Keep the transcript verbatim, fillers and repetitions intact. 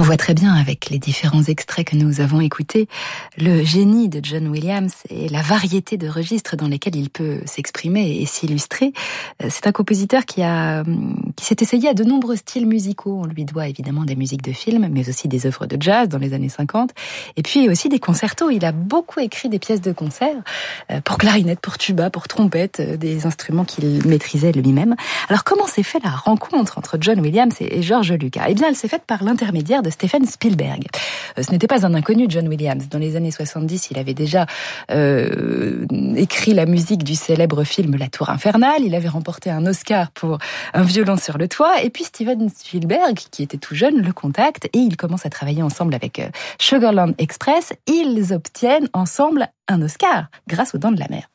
On voit très bien avec les différents extraits que nous avons écoutés le génie de John Williams et la variété de registres dans lesquels il peut s'exprimer et s'illustrer. C'est un compositeur qui a qui s'est essayé à de nombreux styles musicaux. On lui doit évidemment des musiques de films, mais aussi des œuvres de jazz dans les années cinquante, et puis aussi des concertos. Il a beaucoup écrit des pièces de concert pour clarinette, pour tuba, pour trompette, des instruments qu'il maîtrisait lui-même. Alors comment s'est fait la rencontre entre John Williams et George Lucas ? Eh bien, elle s'est faite par l'intermédiaire de Steven Spielberg. Ce n'était pas un inconnu, John Williams. Dans les années soixante-dix, il avait déjà euh, écrit la musique du célèbre film La Tour Infernale. Il avait remporté un Oscar pour Un violon sur le toit. Et puis Steven Spielberg, qui était tout jeune, le contacte et ils commencent à travailler ensemble avec euh, Sugarland Express. Ils obtiennent ensemble un Oscar grâce aux Dents de la Mer.